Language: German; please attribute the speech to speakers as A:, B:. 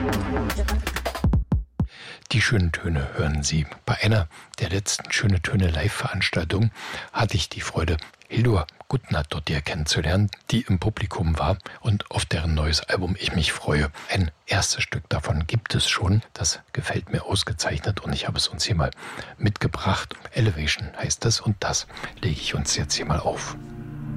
A: Die schönen Töne hören Sie. Bei einer der letzten Schöne Töne Live-Veranstaltungen hatte ich die Freude, Hildur Gudnadóttir kennenzulernen, die im Publikum war und auf deren neues Album ich mich freue. Ein erstes Stück davon gibt es schon. Das gefällt mir ausgezeichnet und ich habe es uns hier mal mitgebracht. Elevation heißt es und das lege ich uns jetzt hier mal auf.